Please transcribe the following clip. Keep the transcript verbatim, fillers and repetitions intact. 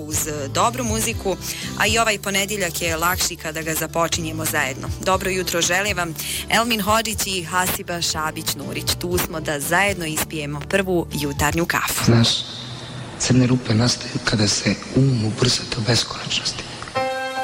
uz dobru muziku, a i ovaj ponedjeljak je lakši kada ga započinjemo zajedno. Dobro jutro želim vam Elmin Hodžić i Hasiba Šabić-Nurić. Tu smo da zajedno ispijemo prvu jutarnju kafu. Znaš, crne rupe nastaju kada se um ubrza do beskonačnosti.